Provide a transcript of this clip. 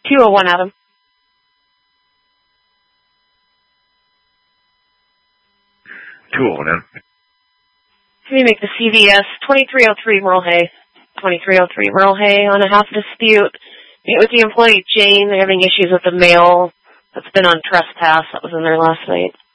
201 Adam. Can you make the CVS 2303 Merle Hay? 2303 Merle Hay on a half dispute. Meet with the employee Jane. They're having issues with the mail that's been on trespass. That was in there last night.